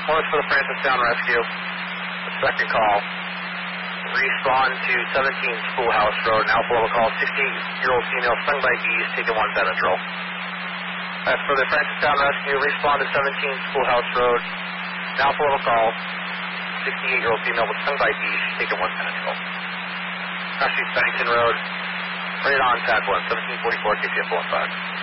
One is for the Francistown Rescue. The second call. Respond to 17 Schoolhouse Road. Now full of a call. 68-year-old female stung by bees, taking 1 Benadryl. As for the Francistown Rescue, respond to 17 Schoolhouse Road. Now full of a call. 68-year-old female was stung by bees, she's taking 1 Benadryl. Cross Street, Bennington Road. Right on, TAC 1, 1744, KPF 15.